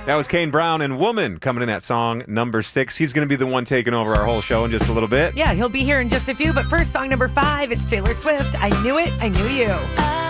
That was Kane Brown and Woman coming in at song number 6. He's going to be the one taking over our whole show in just a little bit. Yeah, he'll be here in just a few. But first, song number 5, it's Taylor Swift. I Knew It, I Knew You.